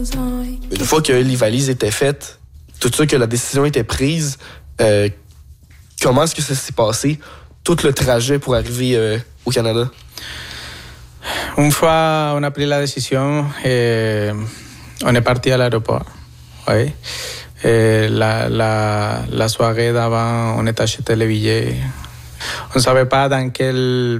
Une fois que les valises étaient faites, tout ça, que la décision était prise, comment est-ce que ça s'est passé, tout le trajet pour arriver au Canada? Une fois on a pris la décision, on est parti à l'aéroport. Oui. La soirée d'avant, on est acheté les billets. On ne savait pas dans quel